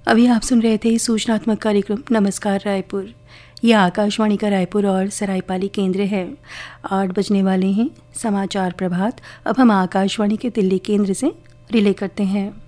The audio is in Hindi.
अभी आप सुन रहे थे सूचनात्मक कार्यक्रम नमस्कार रायपुर। यह आकाशवाणी का रायपुर और सरायपाली केंद्र है। 8 बजने वाले हैं। समाचार प्रभात अब हम आकाशवाणी के दिल्ली केंद्र से रिले करते हैं।